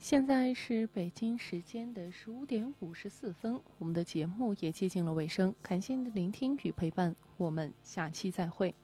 现在是北京时间的15:54，我们的节目也接近了尾声，感谢您的聆听与陪伴，我们下期再会。